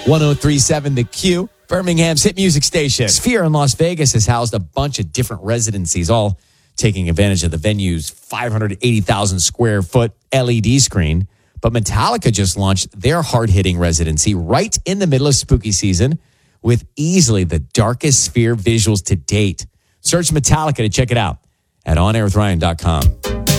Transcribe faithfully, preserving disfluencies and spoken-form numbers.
one oh three point seven The Q, Birmingham's hit music station. Sphere in Las Vegas has housed a bunch of different residencies, all taking advantage of the venue's five hundred eighty thousand square foot L E D screen. But Metallica just launched their hard-hitting residency right in the middle of spooky season with easily the darkest Sphere visuals to date. Search Metallica to check it out at on air with ryan dot com.